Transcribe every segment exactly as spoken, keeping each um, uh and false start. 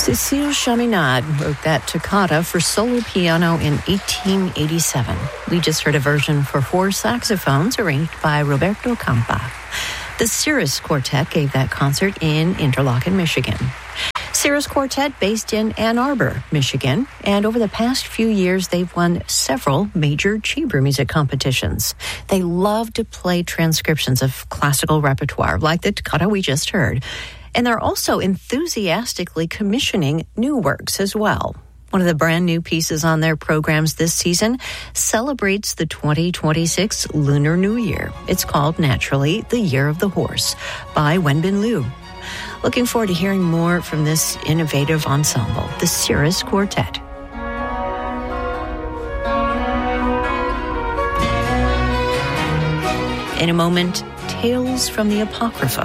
Cécile Chaminade wrote that toccata for solo piano in eighteen eighty-seven. We just heard a version for four saxophones arranged by Roberto Campa. The Cirrus Quartet gave that concert in Interlochen, Michigan. Cirrus Quartet based in Ann Arbor, Michigan, and over the past few years they've won several major chamber music competitions. They love to play transcriptions of classical repertoire like the toccata we just heard. And they're also enthusiastically commissioning new works as well. One of the brand new pieces on their programs this season celebrates the twenty twenty-six Lunar New Year. It's called, naturally, The Year of the Horse by Wenbin Liu. Looking forward to hearing more from this innovative ensemble, the Cirrus Quartet. In a moment, Tales from the Apocrypha.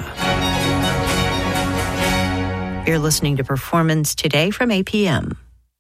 You're listening to Performance Today from A P M.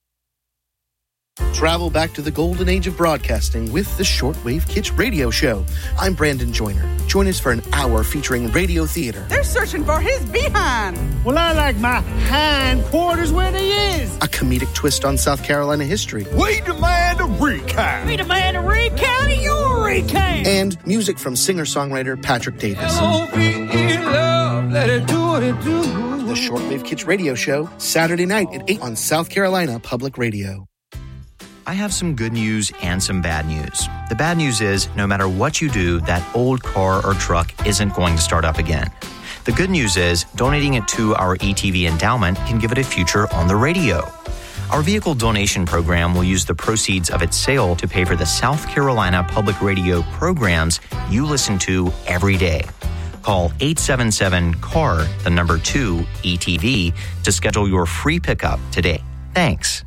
Travel back to the golden age of broadcasting with the Shortwave Kids Radio Show. I'm Brandon Joyner. Join us for an hour featuring radio theater. They're searching for his behind. Well, I like my hind quarters where they is. A comedic twist on South Carolina history. We demand a recount. We demand a recount of your recount. And music from singer-songwriter Patrick Davis. L O V E love, let it do what it do. The Shortwave Kids Radio Show, Saturday night at eight on South Carolina Public Radio. I have some good news and some bad news. The bad news is, no matter what you do, that old car or truck isn't going to start up again. The good news is, donating it to our E T V endowment can give it a future on the radio. Our vehicle donation program will use the proceeds of its sale to pay for the South Carolina Public Radio programs you listen to every day. Call eight seven seven C A R, the number two, E T V, to schedule your free pickup today. Thanks.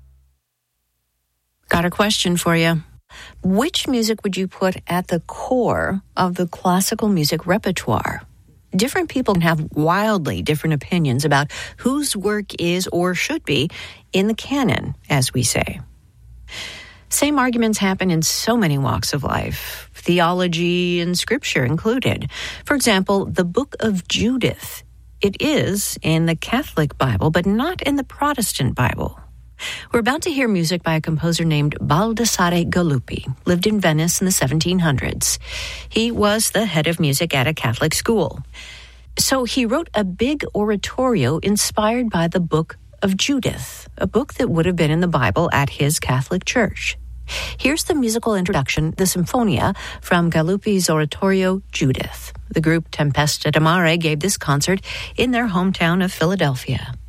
Got a question for you. Which music would you put at the core of the classical music repertoire? Different people can have wildly different opinions about whose work is or should be in the canon, as we say. Same arguments happen in so many walks of life, theology and scripture included. For example, the Book of Judith. It is in the Catholic Bible, but not in the Protestant Bible. We're about to hear music by a composer named Baldassare Galuppi, lived in Venice in the seventeen hundreds. He was the head of music at a Catholic school. So he wrote a big oratorio inspired by the Book of Judith, a book that would have been in the Bible at his Catholic church. Here's the musical introduction, the Sinfonia, from Galuppi's oratorio Judith. The group Tempesta d'Amare gave this concert in their hometown of Philadelphia.